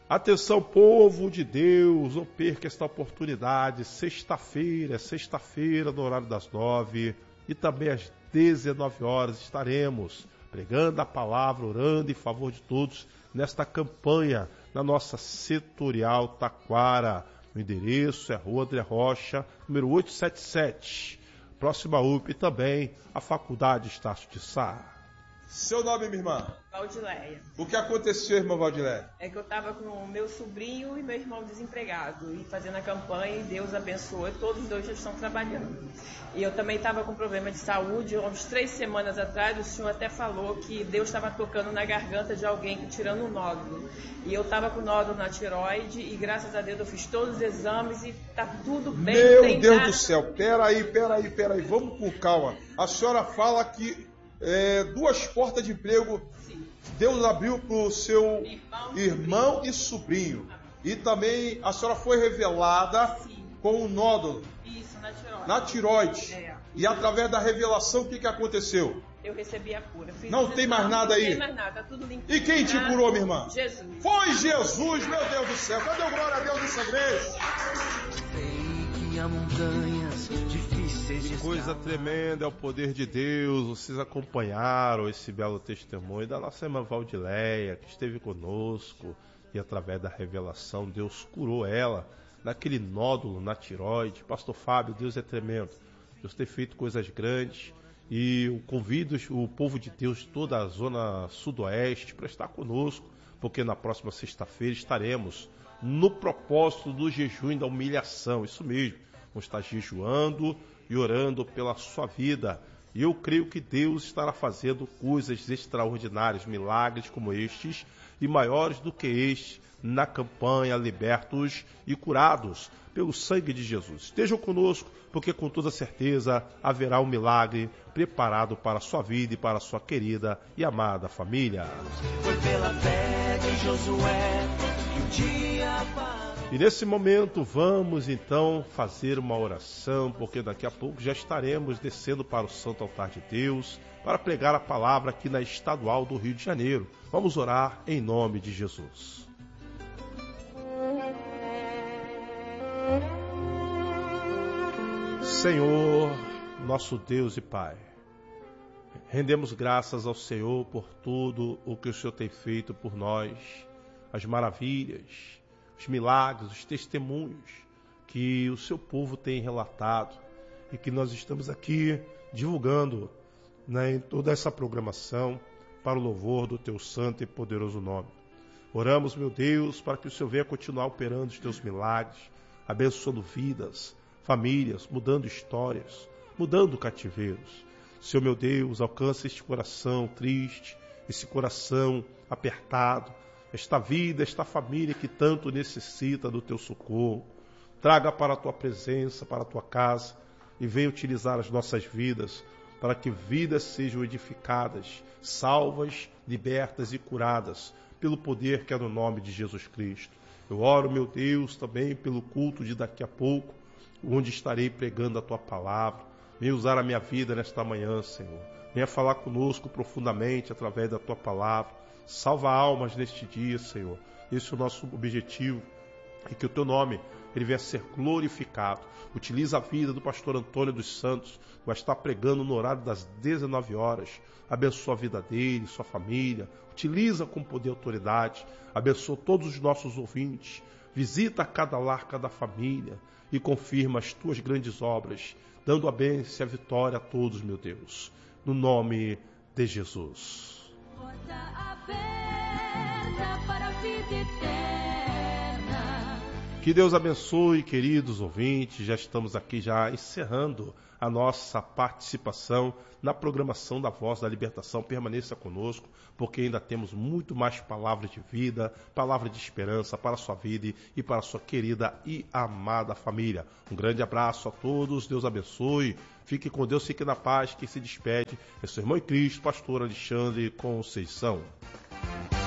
Atenção, povo de Deus, não perca esta oportunidade. Sexta-feira, no horário das 9 e também às 19 horas estaremos pregando a palavra, orando em favor de todos nesta campanha na nossa setorial Taquara. O endereço é Rua André Rocha, número 877, próxima UP, e também a Faculdade Estácio de Sá. Seu nome, minha irmã? Valdileia. O que aconteceu, irmã Valdileia? É que eu estava com o meu sobrinho e meu irmão desempregado e fazendo a campanha, e Deus abençoou, e todos os dois já estão trabalhando. E eu também estava com problema de saúde. Uns 3 semanas atrás o senhor até falou que Deus estava tocando na garganta de alguém, tirando um nódulo. E eu estava com nódulo na tireoide e graças a Deus eu fiz todos os exames e está tudo bem. Meu Deus do céu, peraí, vamos com calma. A senhora fala que 2 portas de emprego, sim, Deus abriu para o seu irmão e sobrinho. E também a senhora foi revelada, sim, com um nódulo. Isso, na tireoide. E através da revelação, o que aconteceu? Eu recebi a cura. Não tem mais nada aí? Não tem mais nada, tá tudo limpo. E quem te curou, minha irmã? Jesus. Foi Jesus, meu Deus do céu. Cadê o glória a Deus nessa igreja? Sei que há montanhas difíceis de Coisa tremenda é o poder de Deus. Vocês acompanharam esse belo testemunho da nossa irmã Valdileia, que esteve conosco e através da revelação Deus curou ela daquele nódulo na tireoide. Pastor Fábio, Deus é tremendo. Deus tem feito coisas grandes e eu convido o povo de Deus de toda a zona sudoeste para estar conosco, porque na próxima sexta-feira estaremos no propósito do jejum e da humilhação. Isso mesmo, vamos estar jejuando e orando pela sua vida. E eu creio que Deus estará fazendo coisas extraordinárias, milagres como estes e maiores do que este na campanha Libertos e Curados pelo sangue de Jesus. Estejam conosco, porque com toda certeza haverá um milagre preparado para a sua vida e para a sua querida e amada família. Foi pela fé de Josué que o dia parou. E nesse momento vamos então fazer uma oração, porque daqui a pouco já estaremos descendo para o Santo Altar de Deus para pregar a palavra aqui na Estadual do Rio de Janeiro. Vamos orar em nome de Jesus. Senhor, nosso Deus e Pai, rendemos graças ao Senhor por tudo o que o Senhor tem feito por nós, as maravilhas, os milagres, os testemunhos que o seu povo tem relatado e que nós estamos aqui divulgando, em toda essa programação para o louvor do teu santo e poderoso nome. Oramos, meu Deus, para que o Senhor venha continuar operando os teus milagres, abençoando vidas, famílias, mudando histórias, mudando cativeiros. Senhor, meu Deus, alcança este coração triste, esse coração apertado, esta vida, esta família que tanto necessita do teu socorro. Traga para a tua presença, para a tua casa, e venha utilizar as nossas vidas para que vidas sejam edificadas, salvas, libertas e curadas pelo poder que é no nome de Jesus Cristo. Eu oro, meu Deus, também pelo culto de daqui a pouco, onde estarei pregando a tua palavra. Venha usar a minha vida nesta manhã, Senhor. Venha falar conosco profundamente através da tua palavra. Salva almas neste dia, Senhor. Esse é o nosso objetivo. E que o teu nome ele venha ser glorificado. Utiliza a vida do pastor Antônio dos Santos, que vai estar pregando no horário das 19 horas. Abençoa a vida dele, sua família. Utiliza com poder e autoridade. Abençoa todos os nossos ouvintes. Visita cada lar, cada família e confirma as tuas grandes obras, dando a bênção e a vitória a todos, meu Deus. No nome de Jesus. Porta aberta para a vida eterna. Que Deus abençoe, queridos ouvintes. Já estamos aqui já encerrando a nossa participação na programação da Voz da Libertação. Permaneça conosco, porque ainda temos muito mais palavras de vida, palavra de esperança para a sua vida e para a sua querida e amada família. Um grande abraço a todos, Deus abençoe, fique com Deus, fique na paz. Quem se despede é seu irmão em Cristo, pastor Alexandre Conceição.